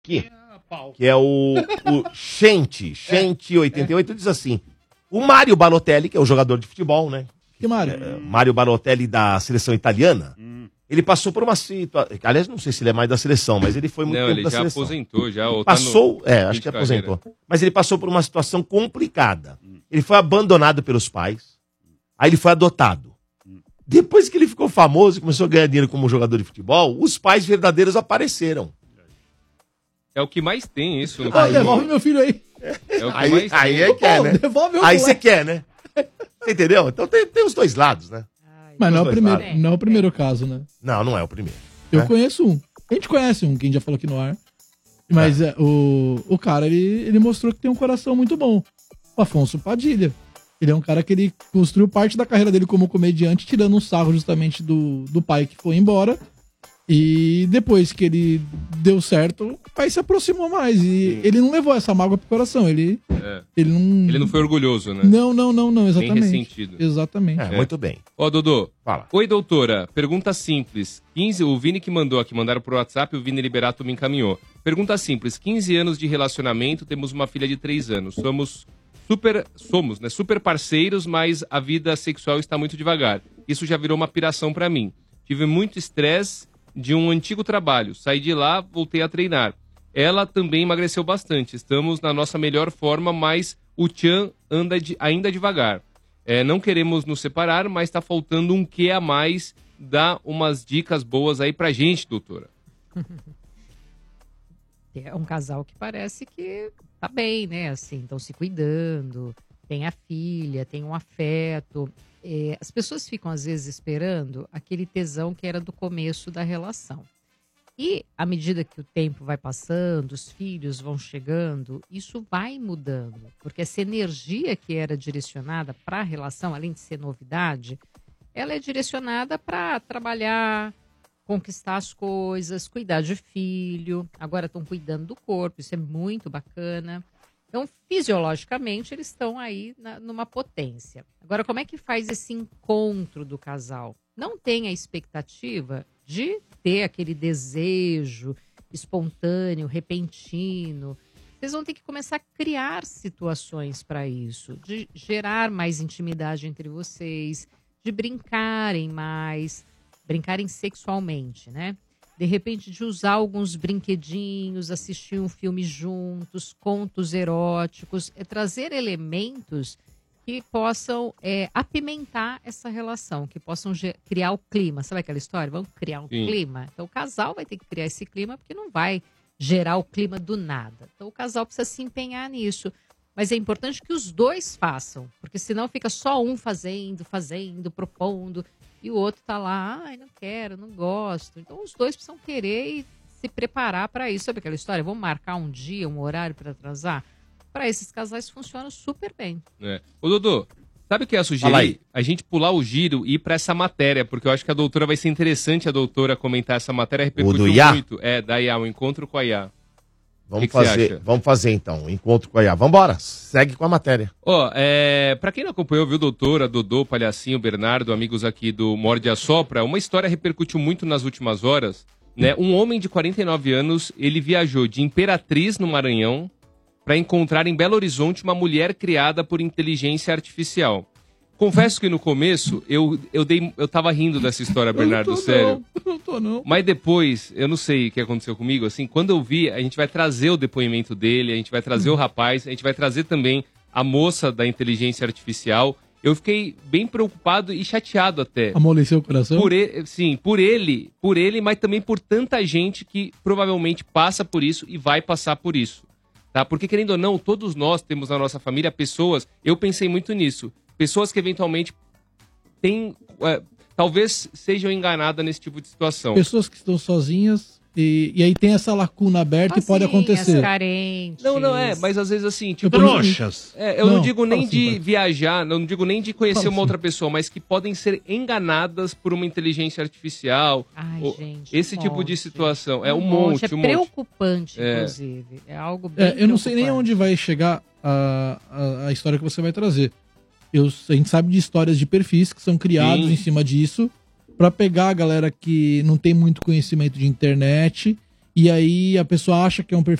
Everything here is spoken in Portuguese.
aqui, que é o Chente 88, diz assim: o Mário Balotelli, que é o jogador de futebol, né? Que Mário? Mário Balotelli da seleção italiana. Ele passou por uma situação. Aliás, não sei se ele é mais da seleção, mas ele foi muito tempo ele da já seleção. aposentou, já. Ou Passou, tá no acho que aposentou. Mas ele passou por uma situação complicada. Ele foi abandonado pelos pais. Aí ele foi adotado. Depois que ele ficou famoso e começou a ganhar dinheiro como jogador de futebol, os pais verdadeiros apareceram. É o que mais tem isso. Devolve meu filho aí. É o que mais tem. Aí é que é, né? Devolve o Aí moleque. você quer, né? Você entendeu? Então tem os dois lados, né? Mas não é, o Dois primeiro, lados. não é o primeiro caso, né? Não é o primeiro. Eu né? conheço um. A gente conhece um, que a gente já falou aqui no ar. Mas o cara, ele mostrou que tem um coração muito bom. O Afonso Padilha. Ele é um cara que ele construiu parte da carreira dele como comediante, tirando um sarro justamente do pai que foi embora. E depois que ele deu certo, o pai se aproximou mais. E ele não levou essa mágoa pro coração. Ele não foi orgulhoso, né? Não, exatamente. Nem ressentido. Exatamente. Muito bem. Ó, Dodô. Fala. Oi, doutora. Pergunta simples. 15, o Vini que mandou aqui, mandaram pro WhatsApp, o Vini Liberato me encaminhou. Pergunta simples. 15 anos de relacionamento, temos uma filha de 3 anos. Somos super parceiros, mas a vida sexual está muito devagar. Isso já virou uma piração pra mim. Tive muito estresse de um antigo trabalho. Saí de lá, voltei a treinar. Ela também emagreceu bastante. Estamos na nossa melhor forma, mas o tchan anda ainda devagar. Não queremos nos separar, mas está faltando um quê a mais. Dá umas dicas boas aí pra gente, doutora. É um casal que parece que tá bem, né? Assim, estão se cuidando, tem a filha, tem um afeto. As pessoas ficam, às vezes, esperando aquele tesão que era do começo da relação. E, à medida que o tempo vai passando, os filhos vão chegando, isso vai mudando. Porque essa energia que era direcionada para a relação, além de ser novidade, ela é direcionada para trabalhar, conquistar as coisas, cuidar de filho. Agora estão cuidando do corpo, isso é muito bacana. Então, fisiologicamente, eles estão aí numa potência. Agora, como é que faz esse encontro do casal? Não tem a expectativa de ter aquele desejo espontâneo, repentino. Vocês vão ter que começar a criar situações para isso, de gerar mais intimidade entre vocês, de brincarem mais, brincarem sexualmente, né? De repente, de usar alguns brinquedinhos, assistir um filme juntos, contos eróticos, trazer elementos que possam apimentar essa relação, que possam criar o clima. Sabe aquela história? Vamos criar um clima? Então, o casal vai ter que criar esse clima, porque não vai gerar o clima do nada. Então, o casal precisa se empenhar nisso. Mas é importante que os dois façam, porque senão fica só um fazendo, propondo, e o outro tá lá, ai, não quero, não gosto. Então os dois precisam querer e se preparar para isso. Sabe aquela história? Vamos marcar um dia, um horário para atrasar? Para esses casais funciona super bem. Ô, Dodô, sabe o que eu ia sugerir? A gente pular o giro e ir para essa matéria, porque eu acho que a doutora vai ser interessante a doutora comentar essa matéria, repercutiu muito. Da IA, o encontro com a IA. Vamos fazer então, encontro com a IA. Vambora, segue com a matéria. Pra quem não acompanhou, viu, doutora, Dodô, Palhacinho, Bernardo, amigos aqui do Morde a Sopra, uma história repercutiu muito nas últimas horas, né? Um homem de 49 anos, ele viajou de Imperatriz, no Maranhão, para encontrar em Belo Horizonte uma mulher criada por inteligência artificial. Confesso que no começo eu tava rindo dessa história, Bernardo, sério. Não tô, não. Mas depois, eu não sei o que aconteceu comigo, assim, quando eu vi, a gente vai trazer o depoimento dele, a gente vai trazer o rapaz, a gente vai trazer também a moça da inteligência artificial. Eu fiquei bem preocupado e chateado até. Amoleceu o coração? Por ele, mas também por tanta gente que provavelmente passa por isso e vai passar por isso. Tá? Porque, querendo ou não, todos nós temos na nossa família pessoas, eu pensei muito nisso, pessoas que eventualmente talvez sejam enganadas nesse tipo de situação. Pessoas que estão sozinhas e aí tem essa lacuna aberta e pode acontecer. Carentes. Não, mas às vezes assim, tipo... Trouxas. Eu não digo nem de viajar, não digo nem de conhecer uma outra pessoa, mas que podem ser enganadas por uma inteligência artificial. Ai, gente, esse tipo de situação. É um monte. É preocupante, inclusive. É algo bem eu não sei nem onde vai chegar a história que você vai trazer. A gente sabe de histórias de perfis que são criados em cima disso para pegar a galera que não tem muito conhecimento de internet E aí a pessoa acha que é um perfil